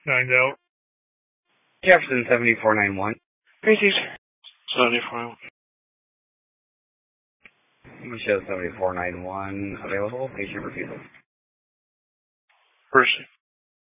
Signed out. Jefferson 7491. Macy's 7491. Michelle 7491 available. Patient refusal. Percy.